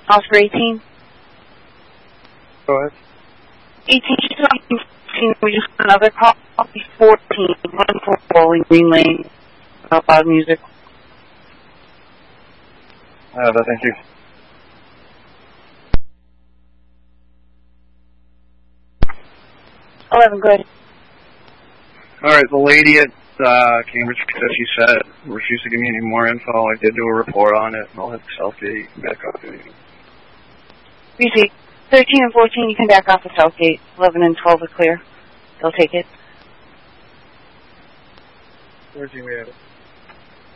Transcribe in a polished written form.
Oscar 18. Go ahead. 18, we just got another call. 14, 1 for Bowling Green Lane. Loud music. Thank you. Good. All right, the lady at Cambridge, as you said, refused to give me any more info. I did do a report on it. I'll hit Southgate, back off the meeting. Receipt. 13 and 14, you can back off the Southgate. 11 and 12 are clear. They'll take it. Where's he at?